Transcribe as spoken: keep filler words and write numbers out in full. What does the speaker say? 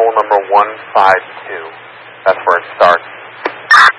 number one five two. That's where it starts.